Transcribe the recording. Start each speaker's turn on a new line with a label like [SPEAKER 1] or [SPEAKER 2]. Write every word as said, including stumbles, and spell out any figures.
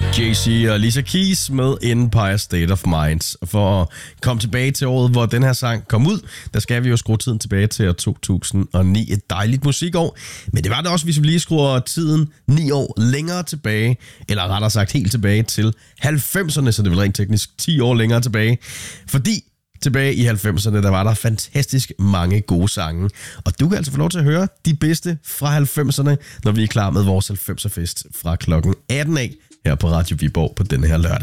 [SPEAKER 1] Jay-Z og Alicia Keys med Empire State of Mind. For at komme tilbage til året, hvor den her sang kom ud, der skal vi jo skrue tiden tilbage til år to tusind og ni. Et dejligt musikår. Men det var det også, hvis vi lige skruer tiden ni år længere tilbage, eller rettere sagt helt tilbage til halvfemserne, så det er vel rent teknisk ti år længere tilbage. Fordi tilbage i halvfemserne, der var der fantastisk mange gode sange. Og du kan altså få lov til at høre de bedste fra halvfemserne, når vi er klar med vores halvfemser-fest fra klokken atten af her på Radio Viborg på denne her lørdag.